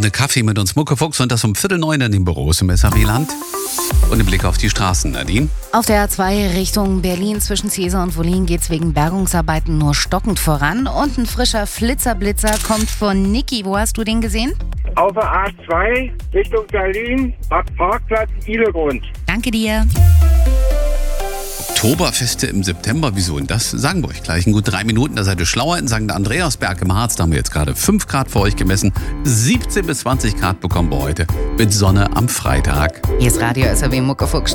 Runde Kaffee mit uns Muckefuchs und das um 8:45 in den Büros im SAW-Land. Und ein Blick auf die Straßen, Nadine. Auf der A2 Richtung Berlin zwischen Cäsar und Wollin geht's wegen Bergungsarbeiten nur stockend voran. Und ein frischer Flitzer-Blitzer kommt von Niki. Wo hast du den gesehen? Auf der A2 Richtung Berlin, Parkplatz Ihlegrund. Danke dir. Oktoberfeste im September, wieso denn das? Sagen wir euch gleich in gut 3 Minuten. Da seid ihr schlauer in St. Andreasberg im Harz. Da haben wir jetzt gerade 5 Grad für euch gemessen. 17 bis 20 Grad bekommen wir heute mit Sonne am Freitag. Hier ist Radio SAW Muckefuchs.